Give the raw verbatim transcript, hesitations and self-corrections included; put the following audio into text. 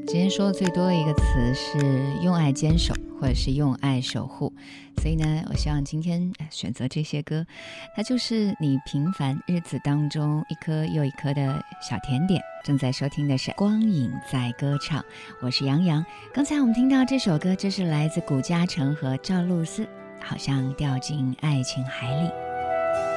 今天说的最多的一个词是用爱坚守，或者是用爱守护。所以呢，我希望今天选择这些歌，它就是你平凡日子当中一颗又一颗的小甜点。正在收听的是光影在歌唱，我是杨洋。刚才我们听到这首歌，这是来自古嘉诚和赵露思，好像掉进爱情海里。